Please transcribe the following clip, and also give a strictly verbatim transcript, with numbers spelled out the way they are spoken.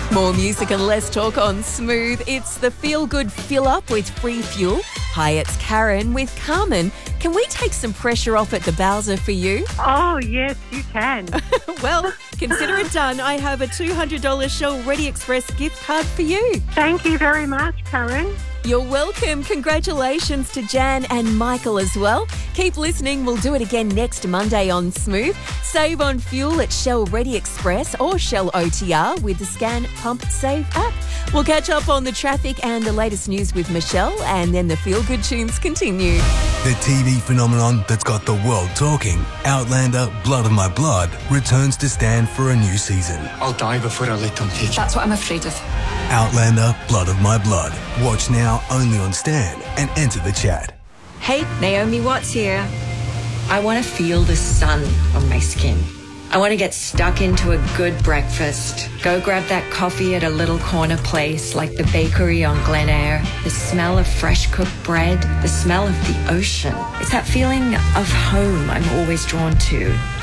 More music and less talk on Smooth. It's the Feel Good Fill Up with Free Fuel. Hi, it's Karen with Carmen. Can we take some pressure off at the Bowser for you? Oh, yes, you can. Well, consider it done. I have a two hundred dollars Shell Ready Express gift card for you. Thank you very much, Karen. You're welcome. Congratulations to Jan and Michael as well. Keep listening. We'll do it again next Monday on Smooth. Save on fuel at Shell Ready Express or Shell O T R with the Scan Pump Save app. We'll catch up on the traffic and the latest news with Michelle, and then the Feel Good tunes continue. The T V phenomenon that's got the world talking, Outlander Blood of My Blood, returns to stand for a new season. I'll die before I let them take you. That's what I'm afraid of. Outlander Blood of My Blood. Watch now only on Stan and enter the chat. Hey, Naomi Watts here. I want to feel the sun on my skin. I want to get stuck into a good breakfast. Go grab that coffee at a little corner place like the bakery on Glen Eyre. The smell of fresh cooked bread, the smell of the ocean. It's that feeling of home I'm always drawn to.